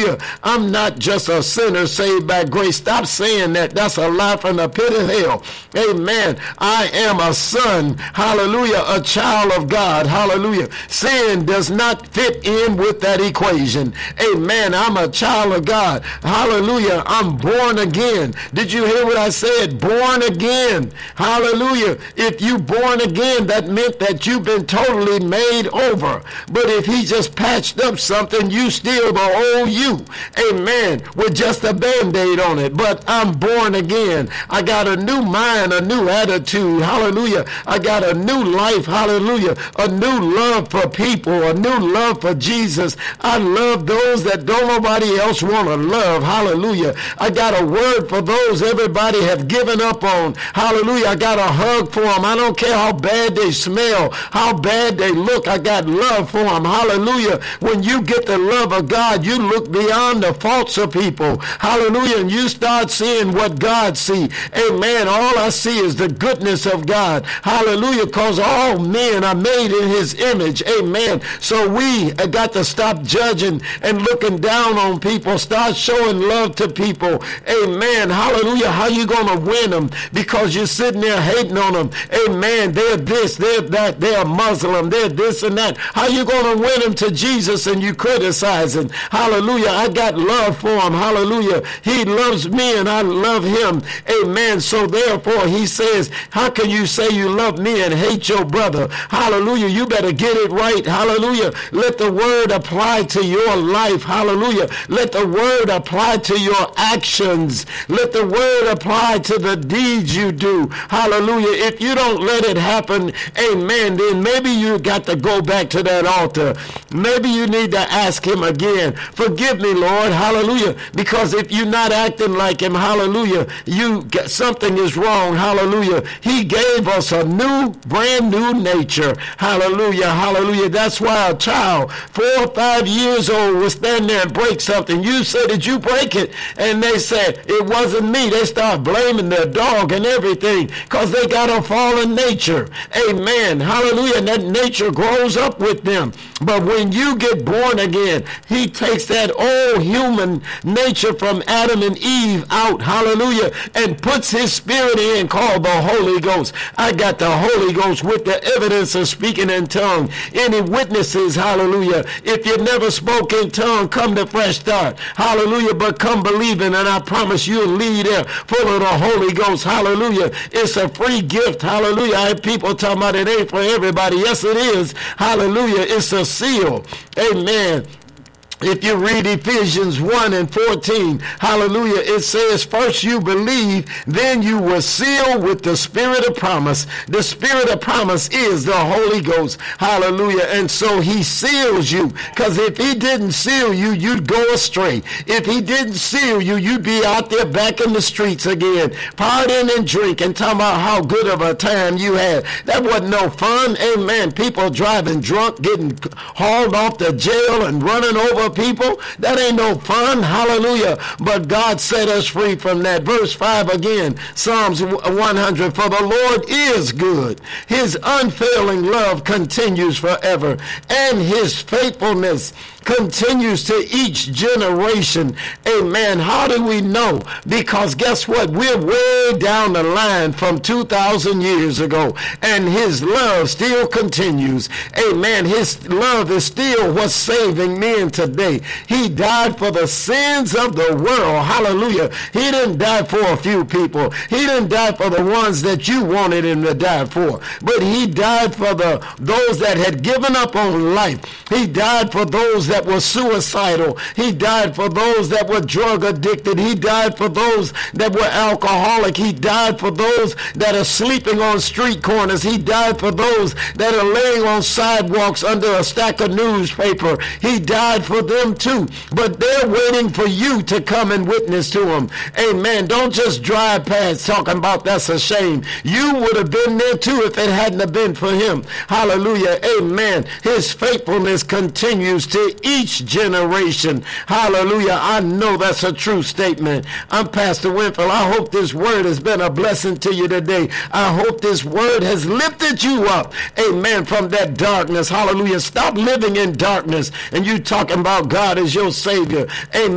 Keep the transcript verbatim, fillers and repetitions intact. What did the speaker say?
Hallelujah. I'm not just a sinner saved by grace. Stop saying that. That's a lie from the pit of hell. Amen. I am a son. Hallelujah. A child of God. Hallelujah. Sin does not fit in with that equation. Amen. I'm a child of God. Hallelujah. I'm born again. Did you hear what I said? Born again. Hallelujah. If you born again, that meant that you've been totally made over. But if he just patched up something, you still the old you. Amen. With just a band-aid on it. But I'm born again. I got a new mind, a new attitude. Hallelujah. I got a new life. Hallelujah. A new love for people, a new love for Jesus. I love those that don't nobody else want to love. Hallelujah. I got a word for those everybody have given up on. Hallelujah. I got a hug for them. I don't care how bad they smell, how bad they look. I got love for them. Hallelujah. When you get the love of God, you look beyond the faults of people. Hallelujah. And you start seeing what God sees. Amen. All I see is the goodness of God. Hallelujah. Because all men are made in his image. Amen. So we got to stop judging and looking down on people. Start showing love to people. Amen. Hallelujah. How you going to win them? Because you're sitting there hating on them. Amen. They're this, they're that, they're Muslim, they're this and that. How you going to win them to Jesus and you criticizing? Hallelujah. I got love for him. Hallelujah. He loves me and I love him. Amen. So therefore he says, how can you say you love me and hate your brother? Hallelujah. You better get it right. Hallelujah. Let the word apply to your life. Hallelujah. Let the word apply to your actions. Let the word apply to the deeds you do. Hallelujah. If you don't let it happen, amen, then maybe you got to go back to that altar. Maybe you need to ask him again. Forgive me, Lord. Hallelujah. Because if you're not acting like him, hallelujah, you get, something is wrong. Hallelujah. He gave us a new, brand new nature. Hallelujah. Hallelujah. That's why a child, four or five years old, will stand there and break something. You say, did you break it? And they say, it wasn't me. They start blaming their dog and everything because they got a fallen nature. Amen. Hallelujah. And that nature grows up with them. But when you get born again, he takes that old human nature from Adam and Eve out. Hallelujah. And puts his spirit in called the Holy Ghost. I got the Holy Ghost with the evidence of speaking in tongue. Any witnesses? Hallelujah. If you never spoke in tongue, come to Fresh Start. Hallelujah. But come believing, and I promise you'll leave there full of the Holy Ghost. Hallelujah. It's a free gift. Hallelujah. I have people talking about it ain't for everybody. Yes, it is. Hallelujah. It's a seal. Amen. If you read Ephesians one and fourteen, hallelujah, it says, first you believe, then you were sealed with the spirit of promise. The spirit of promise is the Holy Ghost. Hallelujah. And so he seals you, because if he didn't seal you, you'd go astray. If he didn't seal you, you'd be out there back in the streets again, partying and drinking, talking about how good of a time you had. That wasn't no fun. Amen. People driving drunk, getting hauled off to jail and running over people. That ain't no fun. Hallelujah. But God set us free from that. Verse five again, Psalms one hundred, for the Lord is good. His unfailing love continues forever, and his faithfulness continues to each generation. Amen. How do we know? Because guess what? We're way down the line from two thousand years ago, and his love still continues. Amen. His love is still what's saving men today. He died for the sins of the world. Hallelujah. He didn't die for a few people. He didn't die for the ones that you wanted him to die for, but he died for the those that had given up on life. He died for those that were suicidal. He died for those that were drug addicted. He died for those that were alcoholic. He died for those that are sleeping on street corners. He died for those that are laying on sidewalks under a stack of newspaper. He died for them too. But they're waiting for you to come and witness to them. Amen. Don't just drive past talking about that's a shame. You would have been there too if it hadn't have been for him. Hallelujah. Amen. His faithfulness continues to each generation. Hallelujah. I know that's a true statement. I'm Pastor Winfield. I hope this word has been a blessing to you today. I hope this word has lifted you up. Amen. From that darkness. Hallelujah. Stop living in darkness and you talking about God as your Savior. Amen.